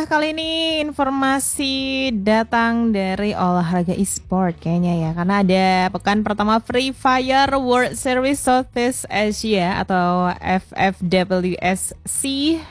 kali ini informasi datang dari olahraga e-sport kayaknya ya. Karena ada pekan pertama Free Fire World Series Southeast Asia atau FFWSC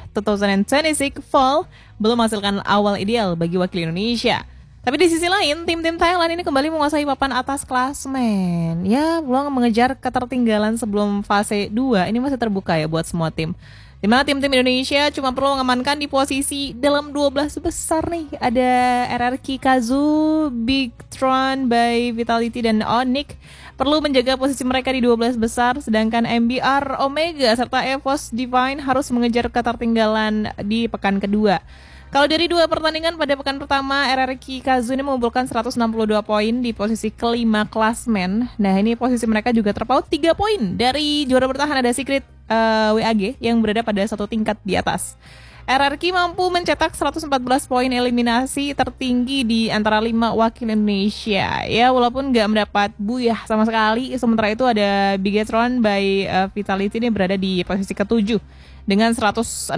2026 Fall belum menghasilkan awal ideal bagi wakil Indonesia. Tapi di sisi lain, tim-tim Thailand ini kembali menguasai papan atas klasmen. Ya, belum mengejar ketertinggalan sebelum fase 2. Ini masih terbuka ya buat semua tim. Di mana tim-tim Indonesia cuma perlu mengamankan di posisi dalam 12 besar nih. Ada RRQ Kazu, Big Tron by Vitality dan Onyx perlu menjaga posisi mereka di 12 besar, sedangkan MBR Omega serta EVOS Divine harus mengejar ketertinggalan di pekan kedua. Kalau dari dua pertandingan pada pekan pertama, RRQ Kazu ini mengumpulkan 162 poin di posisi kelima klasmen. Nah, ini posisi mereka juga terpaut 3 poin dari juara bertahan ada Secret WAG yang berada pada satu tingkat di atas. RRQ mampu mencetak 114 poin eliminasi tertinggi di antara 5 wakil Indonesia. Ya, walaupun nggak mendapat buyah sama sekali, sementara itu ada Bigetron by Vitality ini berada di posisi ke-7 dengan 161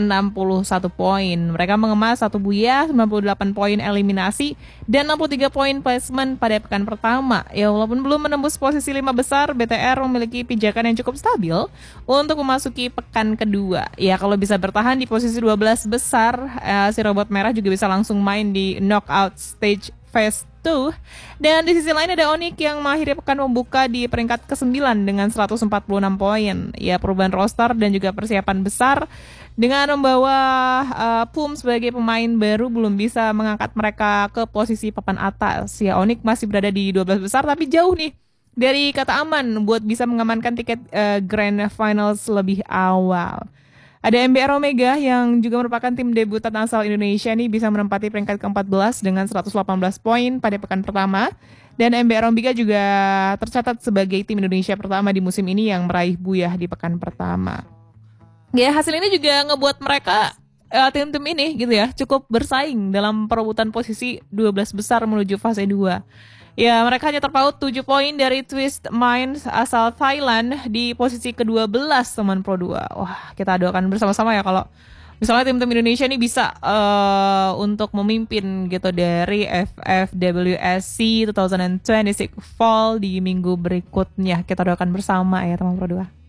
poin. Mereka mengemas 1 buyah, 98 poin eliminasi, dan 63 poin placement pada pekan pertama. Ya, walaupun belum menembus posisi 5 besar, BTR memiliki pijakan yang cukup stabil untuk memasuki pekan kedua. Ya, kalau bisa bertahan di posisi 12 besar, si robot merah juga bisa langsung main di knockout stage phase 2. Dan di sisi lain ada Onyx yang mengakhiri pekan membuka di peringkat ke-9 dengan 146 poin. Ya, perubahan roster dan juga persiapan besar dengan membawa PUM sebagai pemain baru belum bisa mengangkat mereka ke posisi papan atas. Ya, Onyx masih berada di 12 besar tapi jauh nih dari kata aman buat bisa mengamankan tiket Grand Finals lebih awal. Ada MBR Omega yang juga merupakan tim debutan asal Indonesia nih bisa menempati peringkat ke-14 dengan 118 poin pada pekan pertama. Dan MBR Omega juga tercatat sebagai tim Indonesia pertama di musim ini yang meraih buyah di pekan pertama. Ya, hasil ini juga ngebuat mereka tim-tim ini gitu ya cukup bersaing dalam perebutan posisi 12 besar menuju fase 2. Ya, mereka hanya terpaut 7 poin dari Twist Minds asal Thailand di posisi ke-12 teman Pro 2. Wah, kita doakan bersama-sama ya kalau misalnya tim-tim Indonesia ini bisa untuk memimpin gitu dari FFWSC 2026 Fall di minggu berikutnya. Kita doakan bersama ya teman Pro 2.